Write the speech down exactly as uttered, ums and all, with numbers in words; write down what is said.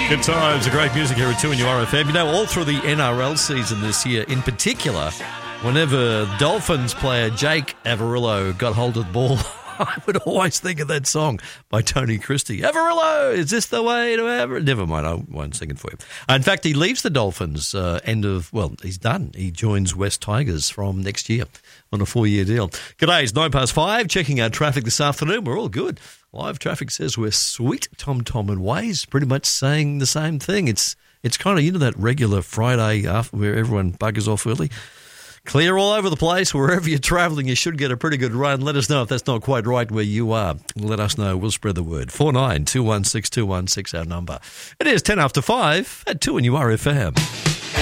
Good times, a great music here at two and you R F M. You know, all through the N R L season this year, in particular, whenever Dolphins player Jake Averillo got hold of the ball, I would always think of that song by Tony Christie. Averillo, is this the way to Averillo? Never mind, I won't sing it for you. In fact, he leaves the Dolphins uh, end of, well, he's done. He joins West Tigers from next year on a four-year deal. G'day, it's nine past five. Checking our traffic this afternoon. We're all good. Live traffic says we're sweet. Tom, Tom and Waze pretty much saying the same thing. It's it's kind of, you know, that regular Friday after where everyone buggers off early. Clear all over the place. Wherever you're travelling, you should get a pretty good run. Let us know if that's not quite right where you are. Let us know. We'll spread the word. four nine two one six two one six our number. It is ten after five at two and you R F M.